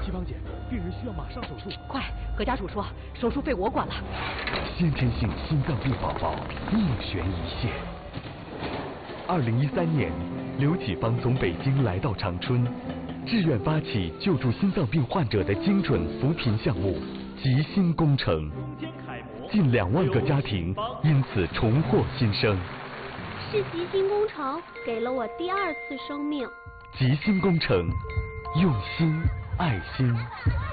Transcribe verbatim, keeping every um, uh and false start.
七芳姐，病人需要马上手术。 快，何家属说手术费我管了。 先天性心脏病宝宝命悬一线。二零一三年，刘启芳从北京来到长春，志愿发起救助心脏病患者的精准扶贫项目“吉心工程”，近两万个家庭因此重获新生。 是吉心工程给了我第二次生命。 吉心工程，用心爱心。